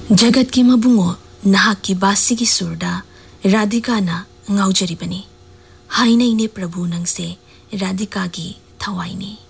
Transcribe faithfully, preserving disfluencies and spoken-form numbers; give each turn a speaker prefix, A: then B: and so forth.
A: जगत की मबुंगो नाहक की बासी की सुरदा राधिका ना ngaujari bani haina ine prabhu nangse radhika gi thawai ni